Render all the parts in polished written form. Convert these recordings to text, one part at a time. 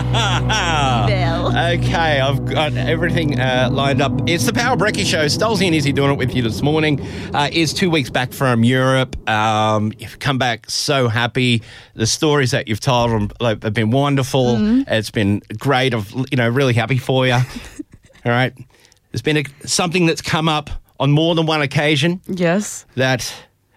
Okay, I've got everything lined up. It's the Power Brekkie Show. Stolzy and Izzy doing it with you this morning. Is 2 weeks back from Europe. You've come back so happy. The stories that you've told have been wonderful. It's been great. I'm really happy for you. All right. There's been something that's come up on more than one occasion. Yes. That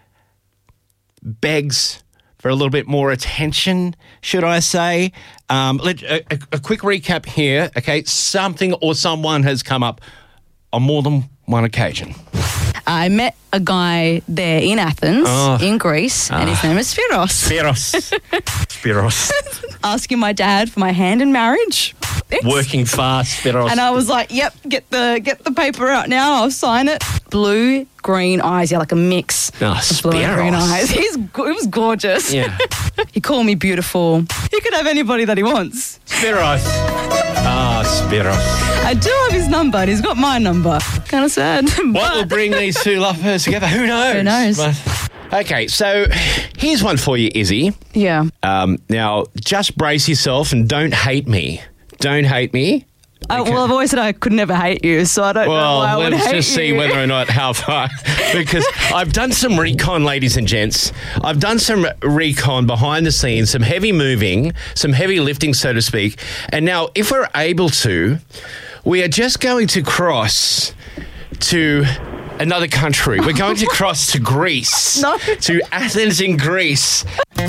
begs for a little bit more attention, should I say. A quick recap here, okay? Something or someone has come up on more than one occasion. I met a guy there in Athens, in Greece, and his name is Spiros. Spiros. Asking my dad for my hand in marriage. Working fast, Spiros. And I was like, yep, get the paper out now, I'll sign it. Blue, green eyes, like a mix of blue and green eyes. It was gorgeous. Yeah. He called me beautiful. He could have anybody that he wants. Spiros. Spiros. I do have his number, and he's got my number. Kind of sad. What will bring these two lovers together? Who knows? Who knows? Okay, so here's one for you, Izzy. Yeah. Now, just brace yourself and don't hate me. Don't hate me. Well, I've always said I could never hate you, so I don't know why I would hate you. Well, let's just see whether or not how far. Because I've done some recon, ladies and gents. I've done some recon behind the scenes, some heavy moving, some heavy lifting, so to speak. And now, if we're able to, we are just going to cross to another country. We're going to cross to Greece. No. To Athens in Greece.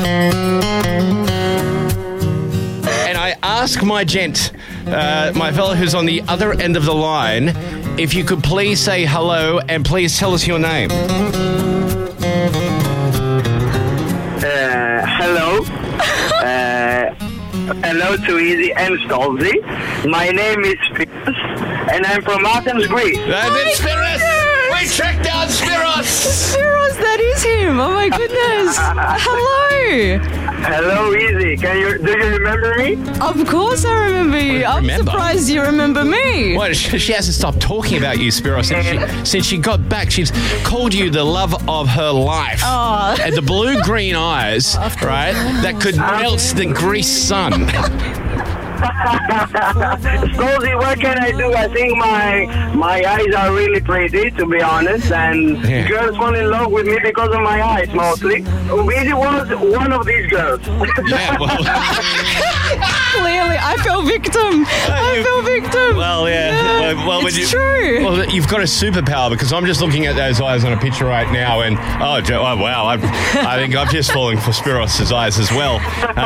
And I ask my gent, my fellow who's on the other end of the line, if you could please say hello and please tell us your name. Hello. Hello to Izzy and Stolzy. My name is Spiros, and I'm from Athens, Greece. That's it, Spiros! We tracked down Spiros! Spiros, that is him. Oh, my goodness. Hello. Hello, Izzy. Do you remember me? Of course I remember you. I'm surprised you remember me. Well, she hasn't stopped talking about you, Spiros, since she got back. She's called you the love of her life. Oh. And the blue-green eyes, right, that could melt the Greece sun. Stolzy, what can I do? I think my eyes are really pretty, to be honest, and girls fall in love with me because of my eyes, mostly. Izzy was one of these girls. Yeah, well... Clearly, I fell victim. Well, yeah. Well, it's true. Well, you've got a superpower because I'm just looking at those eyes on a picture right now, and wow, I think I've just fallen for Spiros' eyes as well.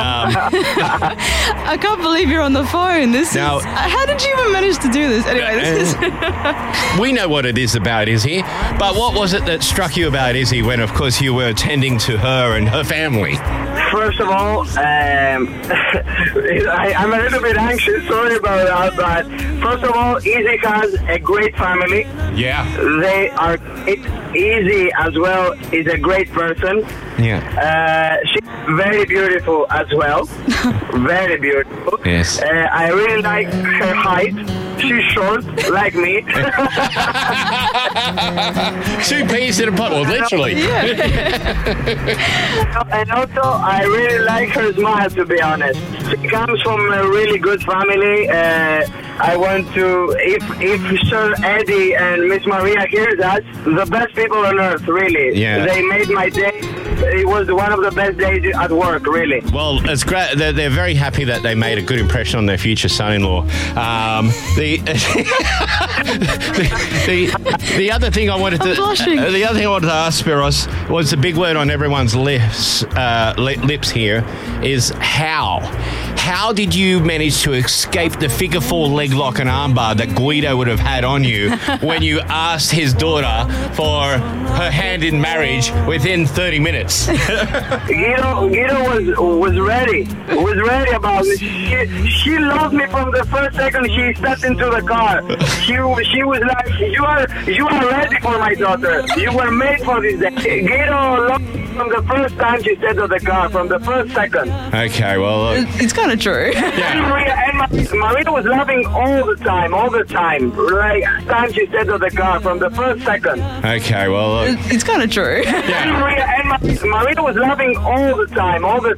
I can't believe you're on the phone. How did you even manage to do this? Anyway, we know what it is about Izzy, but what was it that struck you about Izzy when, of course, you were attending to her and her family? First of all, I'm a little bit anxious. Sorry about that, but first of all, Izzy has a great family. Yeah. They are great. Izzy as well is a great person. Yeah. She's very beautiful as well. Very beautiful. Yes. I really like her height. She's short, like me. 2 peas in a pod, well, literally. And also, I really like her smile, to be honest. She comes from a really good family. I want to, if Sir Eddie and Miss Maria hears us, the best people on earth, really. Yeah. They made my day. It was one of the best days at work, really. Well, it's great. They're very happy that they made a good impression on their future son-in-law. The other thing I wanted to ask Spiros was the big word on everyone's lips here is how. How did you manage to escape the figure 4 leg lock and armbar that Guido would have had on you when you asked his daughter for her hand in marriage within 30 minutes? Guido was ready. Was ready about it. She loved me from the first second she stepped into the car. She was like, you are ready for my daughter. You were made for this day. Guido loved me from the first time she stepped into the car, from the first second. Okay, well... it's kind of true. Yeah. And Maria was laughing all the time. Like, time she stepped into the car, from the first second. Okay, well... it's kind of true. Yeah. And Maria was laughing all the time.